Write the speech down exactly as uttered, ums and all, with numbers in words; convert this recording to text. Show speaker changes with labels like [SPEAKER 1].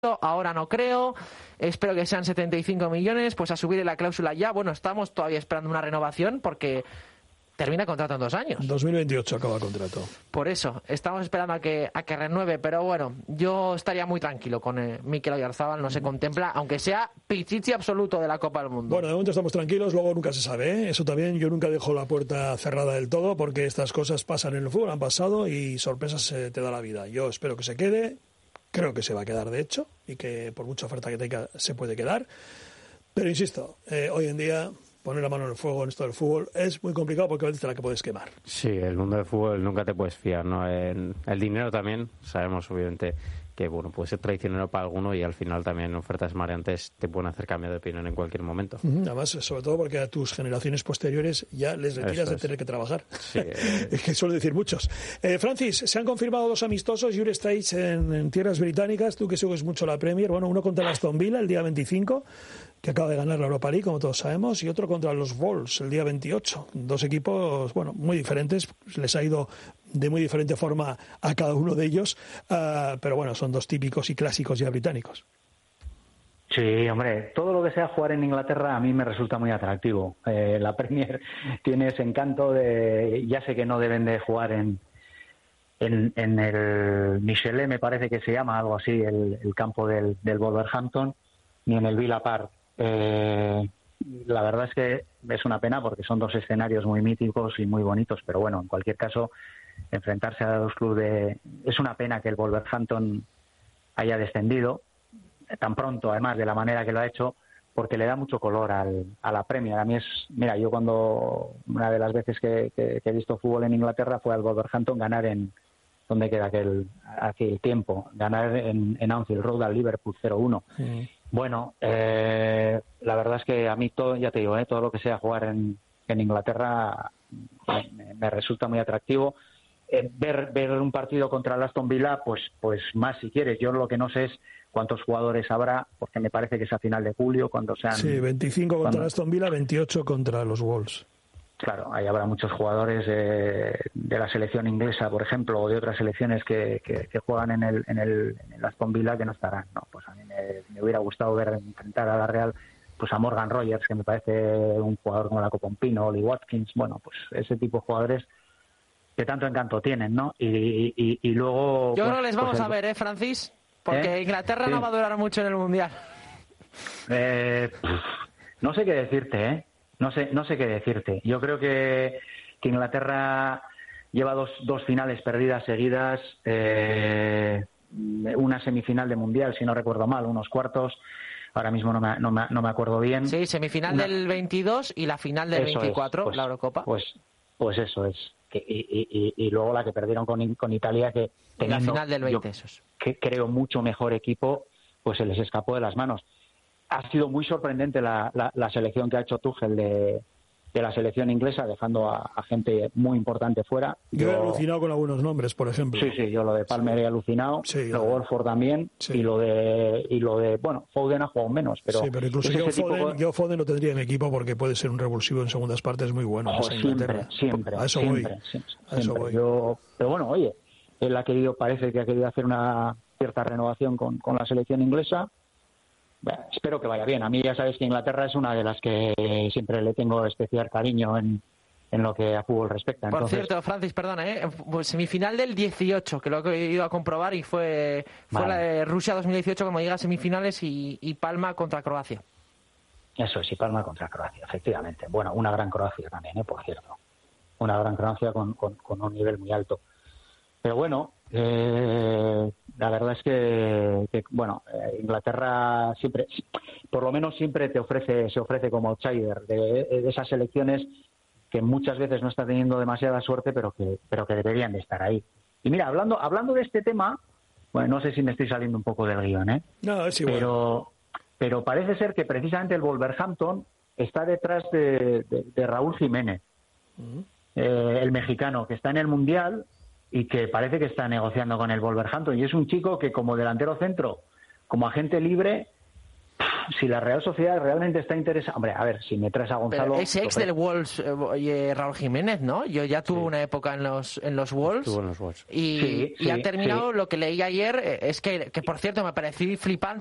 [SPEAKER 1] ahora no creo, espero que sean setenta y cinco millones, pues a subir la cláusula ya. Bueno, estamos todavía esperando una renovación porque termina contrato en dos años.
[SPEAKER 2] dos mil veintiocho acaba el contrato.
[SPEAKER 1] Por eso, estamos esperando a que a que renueve, pero bueno, yo estaría muy tranquilo con eh, Mikel Oyarzabal, no se contempla, aunque sea pichichi absoluto de la Copa del Mundo.
[SPEAKER 2] Bueno, de momento estamos tranquilos, luego nunca se sabe, ¿eh? Eso también, yo nunca dejo la puerta cerrada del todo, porque estas cosas pasan en el fútbol, han pasado y sorpresas eh, te da la vida. Yo espero que se quede, creo que se va a quedar de hecho, y que por mucha oferta que tenga se puede quedar, pero insisto, eh, hoy en día poner la mano en el fuego en esto del fútbol es muy complicado porque a veces te la que puedes quemar.
[SPEAKER 3] Sí, el mundo del fútbol nunca te puedes fiar, ¿no? En el dinero también, sabemos obviamente que bueno, puede ser traicionero para alguno y al final también ofertas mareantes te pueden hacer cambiar de opinión en cualquier momento.
[SPEAKER 2] Uh-huh. Además, sobre todo porque a tus generaciones posteriores ya les retiras de tener que trabajar. Sí, eh... es que suelen decir muchos. Eh, Francis, se han confirmado dos amistosos, Jure States en, en tierras británicas, tú que sigues mucho la Premier, bueno, uno contra el Aston Villa el día veinticinco, que acaba de ganar la Europa League, como todos sabemos, y otro contra los Wolves el día veintiocho. Dos equipos, bueno, muy diferentes, les ha ido de muy diferente forma a cada uno de ellos, uh, pero bueno, son dos típicos y clásicos ya británicos.
[SPEAKER 4] Sí, hombre, todo lo que sea jugar en Inglaterra a mí me resulta muy atractivo. Eh, la Premier tiene ese encanto de, ya sé que no deben de jugar en en, en el Michelet, me parece que se llama algo así, el, el campo del, del Wolverhampton, ni en el Villa Park. Eh, la verdad es que es una pena porque son dos escenarios muy míticos y muy bonitos, pero bueno, en cualquier caso, enfrentarse a dos clubes de... Es una pena que el Wolverhampton haya descendido tan pronto, además de la manera que lo ha hecho, porque le da mucho color al, a la Premier. A mí es... Mira, yo cuando... Una de las veces que, que, que he visto fútbol en Inglaterra fue al Wolverhampton ganar en... ¿Dónde queda aquel, aquel tiempo? Ganar en, en Anfield Road al Liverpool cero uno. Sí. Bueno, eh, la verdad es que a mí todo, ya te digo, eh, todo lo que sea jugar en, en Inglaterra me, me resulta muy atractivo. Eh, ver ver un partido contra el Aston Villa, pues pues más si quieres. Yo lo que no sé es cuántos jugadores habrá, porque me parece que es a final de julio, cuando sean...
[SPEAKER 2] Sí, veinticinco contra cuando... el Aston Villa, veintiocho contra los Wolves.
[SPEAKER 4] Claro, ahí habrá muchos jugadores eh, de la selección inglesa, por ejemplo, o de otras selecciones que, que, que juegan en el, en, el, en el Aston Villa que no estarán. No, pues a mí me, me hubiera gustado ver enfrentar a la Real pues a Morgan Rogers, que me parece un jugador como la Copompino, Oli Watkins, bueno, pues ese tipo de jugadores que tanto encanto tienen, ¿no? Y, y, y luego...
[SPEAKER 1] Yo
[SPEAKER 4] pues,
[SPEAKER 1] creo que les vamos
[SPEAKER 4] pues el...
[SPEAKER 1] a ver, ¿eh, Francis? Porque
[SPEAKER 4] ¿Eh?
[SPEAKER 1] Inglaterra sí. no va a durar mucho en el Mundial.
[SPEAKER 4] Eh, no sé qué decirte, ¿eh? No sé, no sé qué decirte. Yo creo que, que Inglaterra lleva dos, dos finales perdidas seguidas, eh, una semifinal de Mundial, si no recuerdo mal, unos cuartos. Ahora mismo no me, no me, no me acuerdo bien.
[SPEAKER 1] Sí, semifinal una... del veintidós y la final del
[SPEAKER 4] eso
[SPEAKER 1] veinticuatro,
[SPEAKER 4] es, pues,
[SPEAKER 1] la Eurocopa.
[SPEAKER 4] Pues, pues eso es. Que, y, y, y luego la que perdieron con, con Italia, que
[SPEAKER 1] teniendo, la final del veinte,
[SPEAKER 4] yo,
[SPEAKER 1] esos.
[SPEAKER 4] Que creo mucho mejor equipo, pues se les escapó de las manos. Ha sido muy sorprendente la, la, la selección que ha hecho Tuchel de, de la selección inglesa, dejando a, a gente muy importante fuera.
[SPEAKER 2] Yo, yo he alucinado con algunos nombres, por ejemplo.
[SPEAKER 4] Sí, sí, yo lo de Palmer sí. he alucinado, sí, lo de Wolford también, sí. y lo de y lo de bueno, Foden ha jugado menos, pero
[SPEAKER 2] sí, pero incluso yo Foden, yo Foden lo tendría en mi equipo porque puede ser un revulsivo en segundas partes muy bueno.
[SPEAKER 4] Oh, siempre, siempre,
[SPEAKER 2] a eso
[SPEAKER 4] siempre,
[SPEAKER 2] voy.
[SPEAKER 4] siempre,
[SPEAKER 2] a eso
[SPEAKER 4] siempre.
[SPEAKER 2] voy.
[SPEAKER 4] Yo, pero bueno, oye, él ha querido, parece que ha querido hacer una cierta renovación con, con la selección inglesa. Bueno, espero que vaya bien. A mí ya sabes que Inglaterra es una de las que siempre le tengo especial cariño en, en lo que a fútbol respecta.
[SPEAKER 1] Por
[SPEAKER 4] Entonces...
[SPEAKER 1] cierto, Francis, perdona, ¿eh? Pues semifinal del dieciocho, que lo he ido a comprobar y fue, fue vale. la de Rusia dos mil dieciocho, como llega a semifinales, y, y Palma contra Croacia.
[SPEAKER 4] Eso es, y Palma contra Croacia, efectivamente. Bueno, una gran Croacia también, ¿eh? Por cierto. Una gran Croacia con, con, con un nivel muy alto. Pero bueno, eh, la verdad es que, que bueno, eh, Inglaterra siempre, por lo menos siempre te ofrece, se ofrece como outsider de, de esas selecciones que muchas veces no está teniendo demasiada suerte, pero que, pero que deberían de estar ahí. Y mira, hablando, hablando de este tema, bueno, no sé si me estoy saliendo un poco del guión, ¿eh?
[SPEAKER 2] No, es igual.
[SPEAKER 4] Pero, pero parece ser que precisamente el Wolverhampton está detrás de, de, de Raúl Jiménez, uh-huh. eh, el mexicano, que está en el Mundial y que parece que está negociando con el Wolverhampton. Y es un chico que como delantero centro, como agente libre, si la Real Sociedad realmente está interesada... Hombre, a ver, si me traes a Gonzalo...
[SPEAKER 1] Pero es ex del Wolves, eh, Raúl Jiménez, ¿no? Yo ya tuve sí. una época en los, en los Wolves.
[SPEAKER 3] Estuvo en los Wolves.
[SPEAKER 1] Y,
[SPEAKER 4] sí,
[SPEAKER 1] y
[SPEAKER 4] sí,
[SPEAKER 1] han terminado,
[SPEAKER 4] sí.
[SPEAKER 1] lo que leí ayer, es que, que por cierto, me pareció flipante